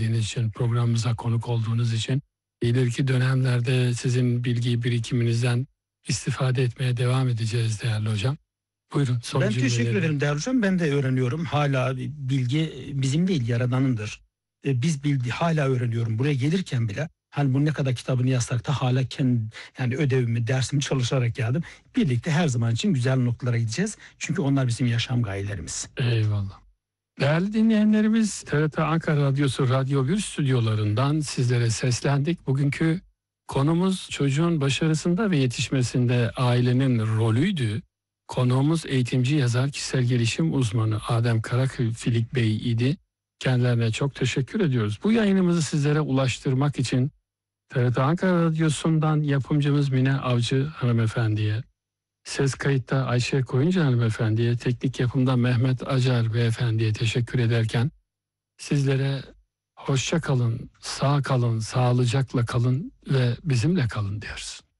geldiğiniz için, programımıza konuk olduğunuz için. İleriki dönemlerde sizin bilgi birikiminizden istifade etmeye devam edeceğiz değerli hocam. Buyurun son Ben teşekkür cümleleri. ederim değerli hocam. Ben de öğreniyorum. Hala bilgi bizim değil, Yaradan'ındır. Biz hala öğreniyorum. Buraya gelirken bile hani bu ne kadar kitabını yazsak da hala yani ödevimi, dersimi çalışarak geldim. Birlikte her zaman için güzel noktalara gideceğiz. Çünkü onlar bizim yaşam gayelerimiz. Eyvallah. Değerli dinleyenlerimiz, TRT Ankara Radyosu Radyo 1 stüdyolarından sizlere seslendik. Bugünkü konumuz çocuğun başarısında ve yetişmesinde ailenin rolüydü. Konuğumuz eğitimci, yazar, kişisel gelişim uzmanı Adem Karafilik Bey idi. Kendilerine çok teşekkür ediyoruz. Bu yayınımızı sizlere ulaştırmak için TRT Ankara Radyosu'ndan yapımcımız Mine Avcı hanımefendiye, ses kayıtta Ayşe Koyuncu hanımefendiye, teknik yapımda Mehmet Acar beyefendiye teşekkür ederken sizlere hoşça kalın, sağ kalın, sağlıcakla kalın ve bizimle kalın diyoruz.